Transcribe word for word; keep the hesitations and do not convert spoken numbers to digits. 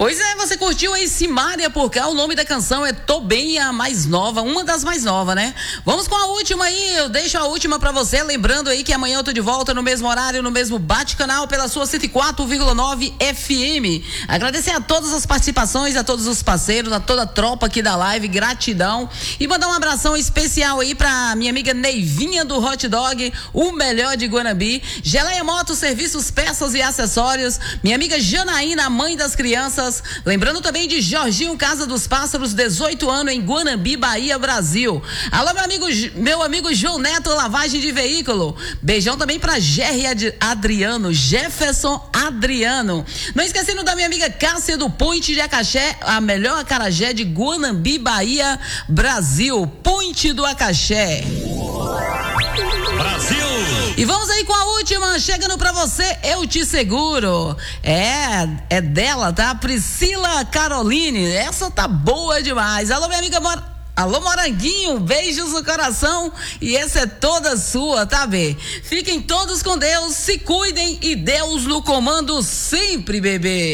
Pois é, você curtiu aí Simária por cá, o nome da canção é Tô Bem, a mais nova, uma das mais novas, né? Vamos com a última aí, eu deixo a última pra você, lembrando aí que amanhã eu tô de volta no mesmo horário, no mesmo bate-canal, pela sua cento e quatro vírgula nove F M. Agradecer a todas as participações, a todos os parceiros, a toda a tropa aqui da live, gratidão. E mandar um abração especial aí pra minha amiga Neivinha do Hot Dog, o melhor de Guanambi, Geleia Motos, serviços, peças e acessórios, minha amiga Janaína, mãe das crianças. Lembrando também de Jorginho Casa dos Pássaros, dezoito anos em Guanambi, Bahia, Brasil. Alô, meu amigo, meu amigo João Neto, lavagem de veículo. Beijão também pra Gerry Adriano, Jefferson Adriano. Não esquecendo da minha amiga Cássia do Ponte de Acaxé, a melhor acarajé de Guanambi, Bahia, Brasil. Ponte do Acaxé. Brasil! E vamos aí com a última, chegando pra você, Eu Te Seguro. É, é dela, tá? Priscila Caroline, essa tá boa demais. Alô, minha amiga Mor... Alô, Moranguinho, beijos no coração, e essa é toda sua, tá, bê? Fiquem todos com Deus, se cuidem e Deus no comando sempre, bebê.